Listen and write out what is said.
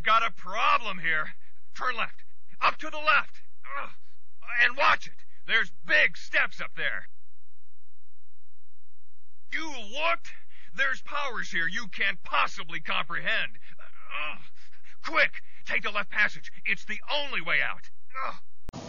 got a problem here. Turn left. Up to the left. And watch it. There's big steps up there. You looked? There's powers here you can't possibly comprehend. Quick, take the left passage. It's the only way out.